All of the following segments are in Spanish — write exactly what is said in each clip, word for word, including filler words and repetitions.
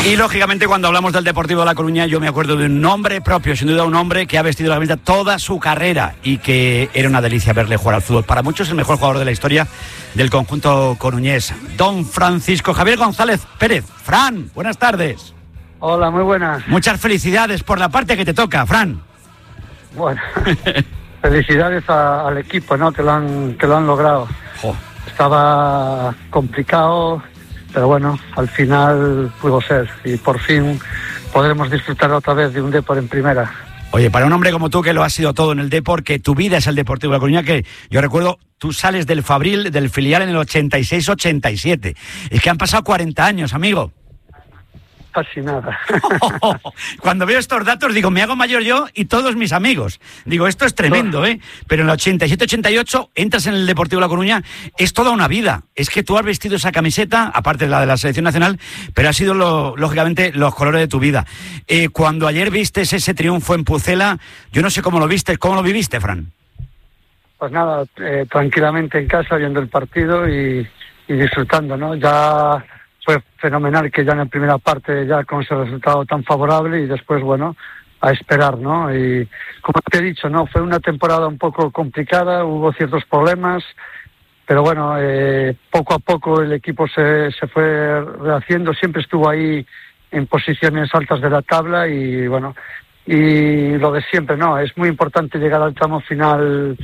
Y lógicamente cuando hablamos del Deportivo de La Coruña yo me acuerdo de un nombre propio, sin duda un hombre que ha vestido la camiseta toda su carrera y que era una delicia verle jugar al fútbol. Para muchos el mejor jugador de la historia del conjunto coruñés, don Francisco Javier González Pérez. Fran, buenas tardes. Hola, muy buenas. Muchas felicidades por la parte que te toca, Fran. Bueno, felicidades a, al equipo, ¿no? Que lo han, que lo han logrado. Jo. Estaba complicado, pero bueno, al final pudo ser y por fin podremos disfrutar otra vez de un Depor en primera. Oye, para un hombre como tú que lo has sido todo en el Depor, que tu vida es el Deportivo de La Coruña, que yo recuerdo, tú sales del Fabril, del filial en el ochenta y seis ochenta y siete. Es que han pasado cuarenta años, amigo. Casi nada. Cuando veo estos datos digo, me hago mayor yo y todos mis amigos. Digo, esto es tremendo, ¿eh? Pero en el ochenta y siete ochenta y ocho entras en el Deportivo de La Coruña, es toda una vida. Es que tú has vestido esa camiseta, aparte de la de la selección nacional, pero ha sido, lo, lógicamente, los colores de tu vida. Eh, cuando ayer vistes ese triunfo en Pucela, yo no sé cómo lo viste, ¿cómo lo viviste, Fran? Pues nada, eh, tranquilamente en casa, viendo el partido y, y disfrutando, ¿no? Ya... Fue fenomenal que ya en la primera parte ya con ese resultado tan favorable y después, bueno, a esperar, ¿no? Y como te he dicho, ¿no? Fue una temporada un poco complicada, hubo ciertos problemas, pero bueno, eh, poco a poco el equipo se, se fue rehaciendo, siempre estuvo ahí en posiciones altas de la tabla y bueno, y lo de siempre, ¿no? Es muy importante llegar al tramo final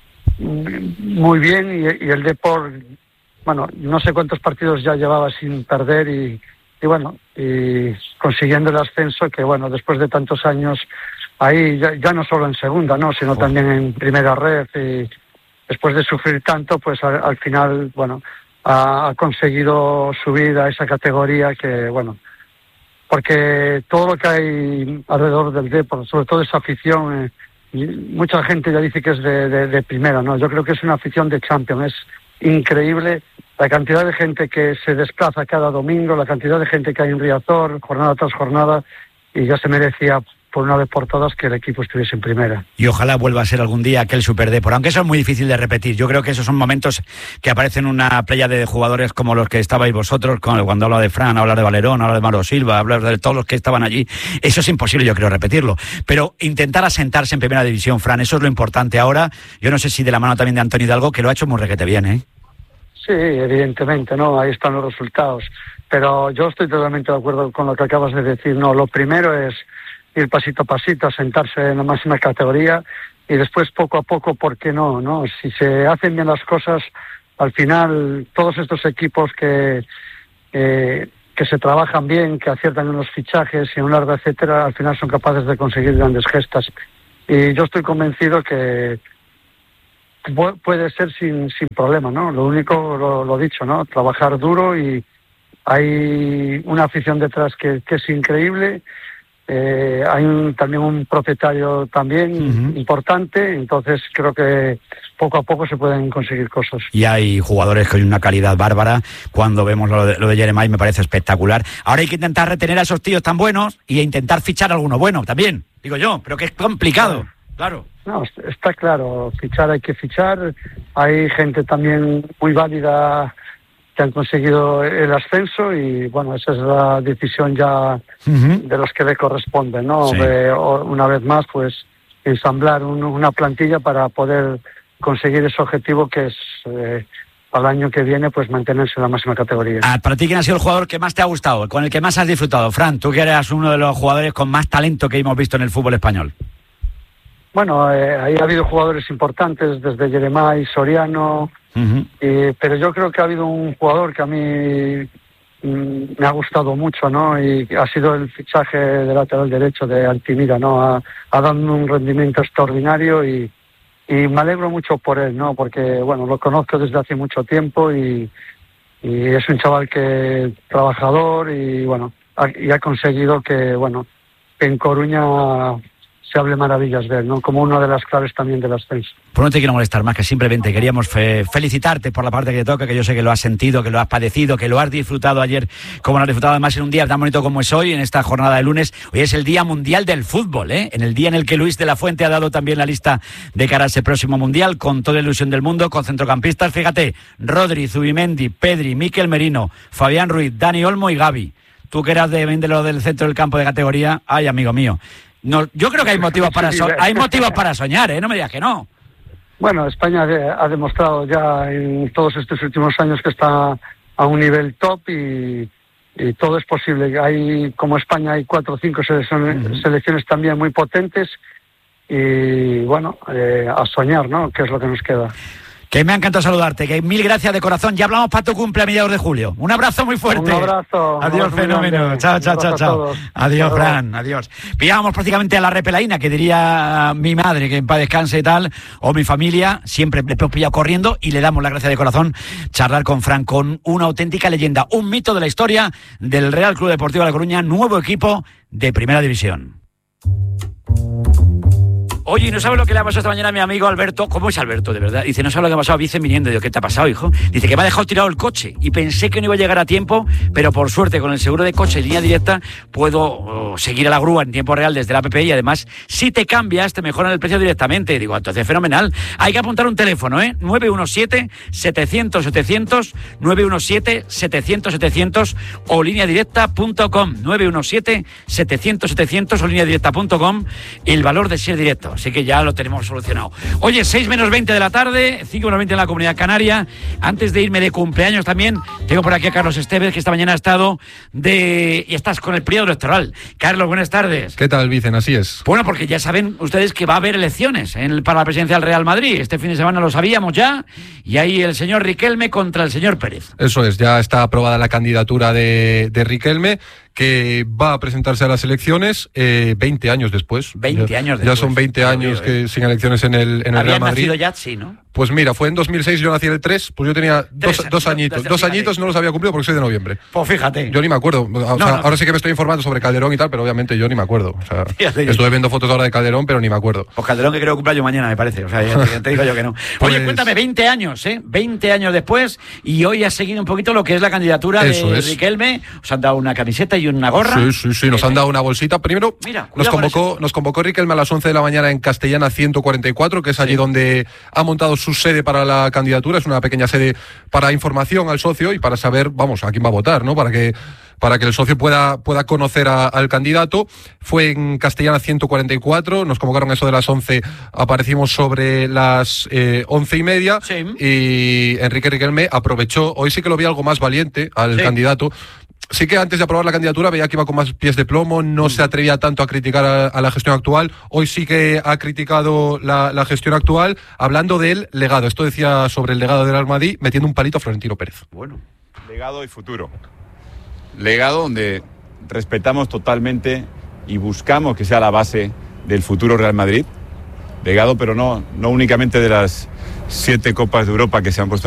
muy bien y, y el Depor... Bueno, no sé cuántos partidos ya llevaba sin perder y, y bueno, y consiguiendo el ascenso que bueno, después de tantos años ahí, ya, ya no solo en segunda, no, sino también en primera red y después de sufrir tanto, pues al, al final, bueno, ha, ha conseguido subir a esa categoría que bueno, porque todo lo que hay alrededor del Depor, sobre todo esa afición, eh, y mucha gente ya dice que es de, de, de primera, ¿no? Yo creo que es una afición de Champions, es increíble la cantidad de gente que se desplaza cada domingo, la cantidad de gente que hay en Riazor, jornada tras jornada, y ya se merecía por una vez por todas que el equipo estuviese en primera. Y ojalá vuelva a ser algún día aquel Super Depor, aunque eso es muy difícil de repetir. Yo creo que esos son momentos que aparecen en una playa de jugadores como los que estabais vosotros, cuando hablo de Fran, hablar de Valerón, hablar de Mauro Silva, hablar de todos los que estaban allí. Eso es imposible, yo creo, repetirlo. Pero intentar asentarse en primera división, Fran, eso es lo importante ahora. Yo no sé si de la mano también de Antonio Hidalgo, que lo ha hecho muy requete bien, ¿eh? Sí, evidentemente, ¿no? Ahí están los resultados. Pero yo estoy totalmente de acuerdo con lo que acabas de decir. No, lo primero es ir pasito a pasito, sentarse en la máxima categoría y después poco a poco, ¿por qué no? ¿No? Si se hacen bien las cosas, al final todos estos equipos que, eh, que se trabajan bien, que aciertan en los fichajes y en un largo etcétera, al final son capaces de conseguir grandes gestas. Y yo estoy convencido que puede ser sin sin problema, ¿no? Lo único, lo, lo dicho, ¿no? Trabajar duro y hay una afición detrás que, que es increíble. Eh, hay un, también un propietario también uh-huh. importante, entonces creo que poco a poco se pueden conseguir cosas. Y hay jugadores que hay una calidad bárbara. Cuando vemos lo de, lo de Jeremai me parece espectacular. Ahora hay que intentar retener a esos tíos tan buenos y intentar fichar a alguno bueno también, digo yo, pero que es complicado, claro. No, está claro, fichar hay que fichar, hay gente también muy válida que han conseguido el ascenso y bueno, esa es la decisión ya uh-huh. de los que le corresponde, ¿no? Sí. De, una vez más, pues ensamblar un, una plantilla para poder conseguir ese objetivo que es eh, al año que viene, pues mantenerse en la máxima categoría. Ah, para ti, ¿quién ha sido el jugador que más te ha gustado, con el que más has disfrutado? Fran, tú que eras uno de los jugadores con más talento que hemos visto en el fútbol español. Bueno, eh, ahí ha habido jugadores importantes, desde Jeremai, Soriano, uh-huh. eh, pero yo creo que ha habido un jugador que a mí mm, me ha gustado mucho, ¿no? Y ha sido el fichaje de lateral derecho de Altimira, ¿no? Ha, ha dado un rendimiento extraordinario y, y me alegro mucho por él, ¿no? Porque, bueno, lo conozco desde hace mucho tiempo y, y es un chaval que trabajador y, bueno, ha, y ha conseguido que, bueno, en Coruña se hable maravillas de él, ¿no? Como una de las claves también del ascenso. Pues no te quiero molestar más, que simplemente queríamos fe- felicitarte por la parte que te toca, que yo sé que lo has sentido, que lo has padecido, que lo has disfrutado ayer, como lo has disfrutado además en un día tan bonito como es hoy, en esta jornada de lunes. Hoy es el Día Mundial del Fútbol, ¿eh? En el día en el que Luis de la Fuente ha dado también la lista de cara a ese próximo Mundial, con toda la ilusión del mundo, con centrocampistas, fíjate, Rodri, Zubimendi, Pedri, Mikel Merino, Fabián Ruiz, Dani Olmo y Gavi. tú que eras de, de lo del centro del campo de categoría, ay, amigo mío. No, yo creo que hay motivos para so hay motivos para soñar, ¿eh? No me digas que no. Bueno, España ha demostrado ya en todos estos últimos años que está a un nivel top y, y todo es posible. Hay, como España, hay cuatro o cinco selecciones, uh-huh. selecciones también muy potentes y bueno, eh, a soñar, ¿no? Que es lo que nos queda. Que me ha encantado saludarte, que mil gracias de corazón. Ya hablamos para tu cumple a mediados de julio. Un abrazo muy fuerte. Un abrazo. Adiós, un fenómeno. Chao, chao, chao, chao. Adiós, Chao. Fran. Adiós. Pillábamos prácticamente a la repelaína, que diría mi madre, que en paz descanse y tal, o mi familia. Siempre le hemos pillado corriendo y le damos la gracia de corazón charlar con Fran, con una auténtica leyenda, un mito de la historia del Real Club Deportivo de La Coruña, nuevo equipo de Primera División. Oye, ¿no sabes lo que le ha pasado esta mañana a mi amigo Alberto? ¿Cómo es Alberto, de verdad? Dice, ¿no sabes lo que ha pasado? Vicen viniendo. Digo, ¿qué te ha pasado, hijo? Dice que me ha dejado tirado el coche y pensé que no iba a llegar a tiempo, pero por suerte con el seguro de coche en línea directa puedo oh, seguir a la grúa en tiempo real desde la app y además si te cambias te mejoran el precio directamente. Digo, entonces fenomenal. Hay que apuntar un teléfono, ¿eh? nueve uno siete, setecientos, setecientos, nueve uno siete, setecientos, setecientos o línea directa punto com. nueve uno siete, setecientos, setecientos o línea directa punto com. El valor de ser directo. Así que ya lo tenemos solucionado. Oye, seis menos veinte de la tarde, cinco menos veinte en la Comunidad Canaria. Antes de irme de cumpleaños también, tengo por aquí a Carlos Esteves, que esta mañana ha estado de... y estás con el periodo electoral. Carlos, buenas tardes. ¿Qué tal, Vicen? Así es. Bueno, porque ya saben ustedes que va a haber elecciones en el, para la presidencia del Real Madrid. Este fin de semana lo sabíamos ya. Y ahí el señor Riquelme contra el señor Pérez. Eso es, ya está aprobada la candidatura de, de Riquelme, que va a presentarse a las elecciones eh, veinte años después. veinte años ya, después. Ya son veinte años que, eh. sin elecciones en el, en el Real Madrid. Nacido ya, sí, ¿no? Pues mira, fue en dos mil seis, yo nací en el tres, pues yo tenía dos, tres, dos añitos. Dos, dos añitos no los había cumplido porque soy de noviembre. Pues fíjate. Yo ni me acuerdo. O no, sea, no. Ahora sí que me estoy informando sobre Calderón y tal, pero obviamente yo ni me acuerdo. O sea, fíjate. Estuve viendo fotos ahora de Calderón, pero ni me acuerdo. Pues Calderón que creo que cumple yo mañana, me parece. O sea, ya te digo yo que no. Pues... Oye, cuéntame, veinte años, ¿eh? veinte años después y hoy has seguido un poquito lo que es la candidatura Eso de es. Riquelme. Os han dado una camiseta y una gorra. Sí, sí, sí. Nos han dado una bolsita. Primero, Mira, nos convocó, nos convocó Riquelme a las once de la mañana en Castellana ciento cuarenta y cuatro, que es allí sí. donde ha montado su sede para la candidatura. Es una pequeña sede para información al socio y para saber, vamos, a quién va a votar, ¿no? Para que para que el socio pueda, pueda conocer a, al candidato. Fue en Castellana ciento cuarenta y cuatro, nos convocaron eso de las once, aparecimos sobre las eh, once y media sí. y Enrique Riquelme aprovechó, hoy sí que lo vi algo más valiente al sí. candidato. Sí que antes de aprobar la candidatura veía que iba con más pies de plomo, no se atrevía tanto a criticar a, a la gestión actual. Hoy sí que ha criticado la, la gestión actual, hablando del legado. Esto decía sobre el legado del Real Madrid, metiendo un palito a Florentino Pérez. Bueno, legado y futuro. Legado donde respetamos totalmente y buscamos que sea la base del futuro Real Madrid. Legado, pero no, no únicamente de las siete Copas de Europa que se han puesto